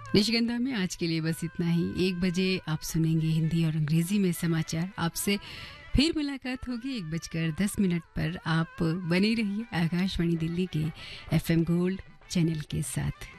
निशिगंधा में आज के लिए बस इतना ही। 1 बजे आप सुनेंगे हिंदी और अंग्रेजी में समाचार। आपसे फिर मुलाकात होगी 1:10 पर। आप बने रहिए आकाशवाणी दिल्ली के FM गोल्ड चैनल के साथ।